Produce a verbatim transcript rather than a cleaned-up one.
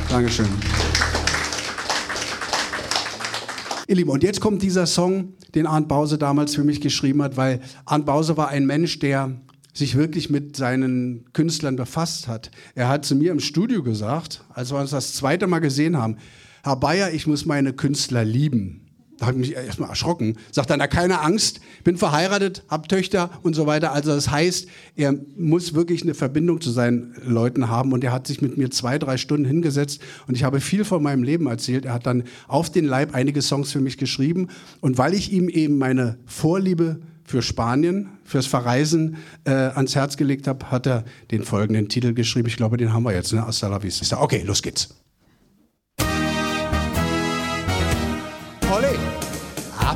Dankeschön. Ihr Lieben, und jetzt kommt dieser Song, den Arndt Bause damals für mich geschrieben hat, weil Arndt Bause war ein Mensch, der sich wirklich mit seinen Künstlern befasst hat. Er hat zu mir im Studio gesagt, als wir uns das zweite Mal gesehen haben, Herr Bayer, ich muss meine Künstler lieben. Da hat mich erstmal erschrocken. Sagt dann, na, keine Angst, bin verheiratet, hab Töchter und so weiter. Also das heißt, er muss wirklich eine Verbindung zu seinen Leuten haben. Und er hat sich mit mir zwei, drei Stunden hingesetzt und ich habe viel von meinem Leben erzählt. Er hat dann auf den Leib einige Songs für mich geschrieben. Und weil ich ihm eben meine Vorliebe für Spanien, fürs Verreisen äh, ans Herz gelegt habe, hat er den folgenden Titel geschrieben. Ich glaube, den haben wir jetzt, ne? Hasta la vista. Okay, los geht's. Olé!